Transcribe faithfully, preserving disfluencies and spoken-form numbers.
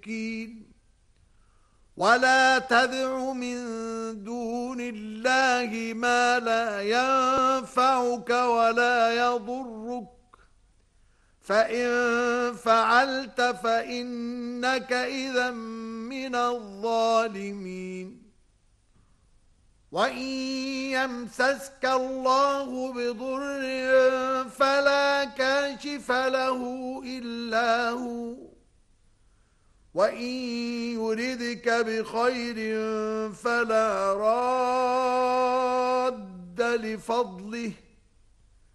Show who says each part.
Speaker 1: ولا تدع من دون الله ما لا ينفعك ولا يضرك فإن فعلت فإنك إذا من الظالمين وإن يمسسك الله بضر فلا كاشف له إلا هو وَإِن يُرِدْكَ بِخَيْرٍ فَلَا رَادَّ لِفَضْلِهِ